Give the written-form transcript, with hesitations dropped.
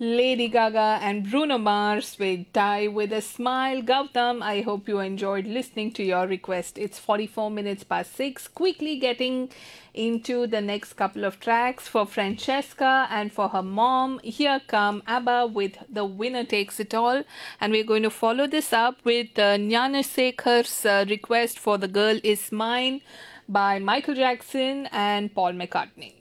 Lady Gaga and Bruno Mars with Die with a Smile. Gautam, I hope you enjoyed listening to your request. It's 44 minutes past 6. Quickly getting into the next couple of tracks for Francesca and for her mom. Here come ABBA with The Winner Takes It All. And we're going to follow this up with Gnanasekhar's request for The Girl Is Mine by Michael Jackson and Paul McCartney.